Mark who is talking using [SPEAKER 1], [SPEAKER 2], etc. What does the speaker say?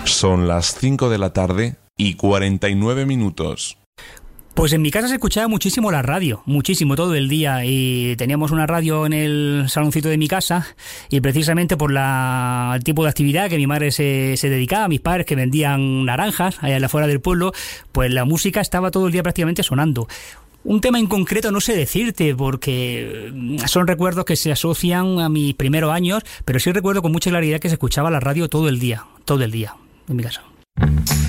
[SPEAKER 1] Son las 5 de la tarde y 49 minutos.
[SPEAKER 2] Pues en mi casa se escuchaba muchísimo la radio, muchísimo, todo el día, y teníamos una radio en el saloncito de mi casa, y precisamente por el tipo de actividad que mi madre se dedicaba, mis padres que vendían naranjas allá afuera del pueblo, pues la música estaba todo el día prácticamente sonando. Un tema en concreto no sé decirte, porque son recuerdos que se asocian a mis primeros años, pero sí recuerdo con mucha claridad que se escuchaba la radio todo el día en mi casa.